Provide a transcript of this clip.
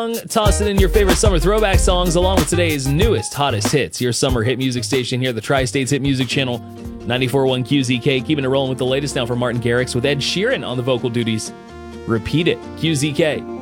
Toss it in your favorite summer throwback songs along with today's newest, hottest hits. Your summer hit music station here, the Tri-States Hit Music Channel, 94.1 QZK. Keeping it rolling with the latest now from Martin Garrix with Ed Sheeran on the vocal duties. Repeat it, QZK.